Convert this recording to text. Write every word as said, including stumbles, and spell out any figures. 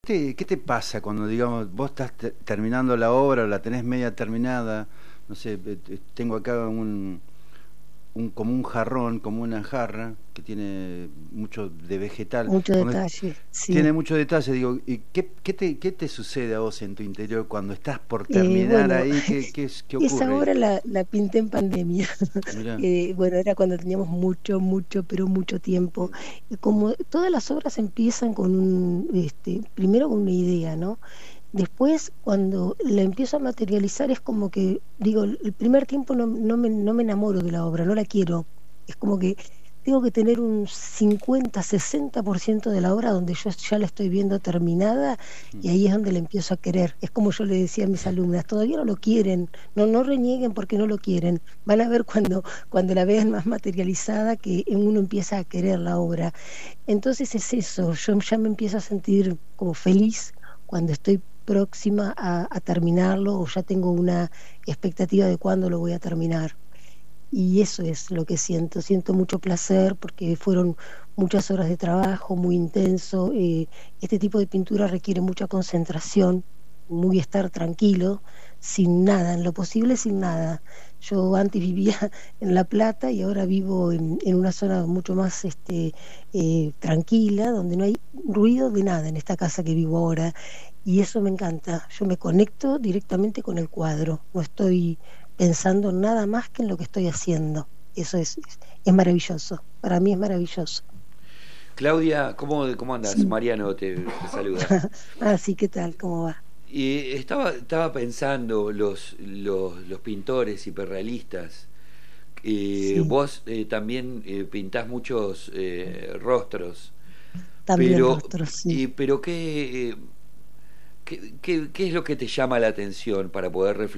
¿Qué, qué te pasa cuando, digamos, vos estás te- terminando la obra o la tenés media terminada? No sé, eh, eh, tengo acá un, un como un jarrón, como una jarra que tiene mucho de vegetal. Mucho Cuando es- detalle, sí. Tiene mucho detalle, digo, ¿y qué, qué te, qué te sucede a vos en tu interior cuando estás por Eh, terminar bueno, ahí? ¿Qué, qué, es- qué esa ocurre ahí? obra la, la pinté en pandemia. Mirá. Eh, bueno, era cuando teníamos mucho, mucho, pero mucho tiempo. Y como todas las obras empiezan con un, este, primero con una idea, ¿no? Después, cuando la empiezo a materializar, es como que, digo, el primer tiempo no, no me, no me enamoro de la obra, no la quiero. Es como que tengo que tener un cincuenta sesenta por ciento de la obra donde yo ya la estoy viendo terminada y ahí es donde la empiezo a querer. Es como yo le decía a mis alumnas, todavía no lo quieren, no, no renieguen porque no lo quieren. Van a ver cuando, cuando la vean más materializada que uno empieza a querer la obra. Entonces es eso, yo ya me empiezo a sentir como feliz cuando estoy próxima a, a terminarlo o ya tengo una expectativa de cuándo lo voy a terminar. Y eso es lo que siento. Siento mucho placer porque fueron muchas horas de trabajo, muy intenso. Eh, este tipo de pintura requiere mucha concentración, muy estar tranquilo, sin nada, en lo posible sin nada. Yo antes vivía en La Plata y ahora vivo en, en una zona mucho más este, eh, tranquila, donde no hay ruido de nada en esta casa que vivo ahora. Y eso me encanta. Yo me conecto directamente con el cuadro. No estoy pensando nada más que en lo que estoy haciendo. Eso es, es, es maravilloso. Para mí es maravilloso. Claudia, ¿cómo, cómo andas? Sí. Mariano te, te saluda. Ah, sí, ¿qué tal? ¿Cómo va? Y estaba, estaba pensando, los, los, los pintores hiperrealistas, eh, Sí, vos eh, también eh, pintás muchos eh, rostros, también pero, rostros, sí. y, pero ¿qué, qué, qué, qué es lo que te llama la atención para poder reflejar